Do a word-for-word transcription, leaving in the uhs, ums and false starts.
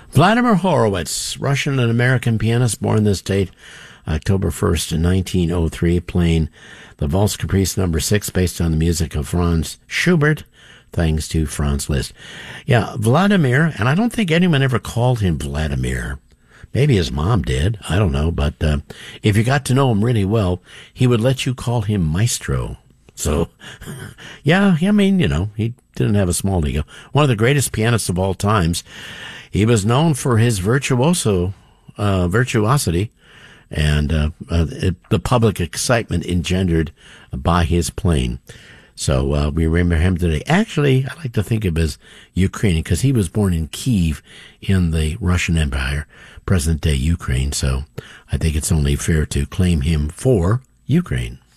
Vladimir Horowitz, Russian and American pianist, born in this date, October first, nineteen oh three, playing the Valse Caprice number six, based on the music of Franz Schubert, thanks to Franz Liszt. Yeah, Vladimir, and I don't think anyone ever called him Vladimir. Maybe his mom did, I don't know, but uh, if you got to know him really well, he would let you call him Maestro. So, yeah, I mean, you know, he didn't have a small ego. One of the greatest pianists of all times. He was known for his virtuoso, uh, virtuosity and uh, uh, it, the public excitement engendered by his playing. So uh, we remember him today. Actually, I like to think of him as Ukrainian because he was born in Kiev in the Russian Empire, present-day Ukraine. So I think it's only fair to claim him for Ukraine.